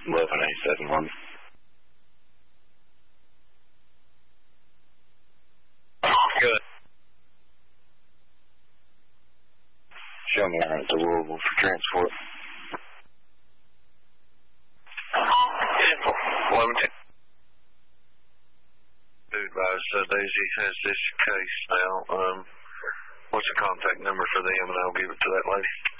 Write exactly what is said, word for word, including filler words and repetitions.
eleven eight seven one. Good. Show me out to Louisville for transport. eleven ten. Advised uh, Daisy has this case now. Um, what's the contact number for them, and I'll give it to that lady.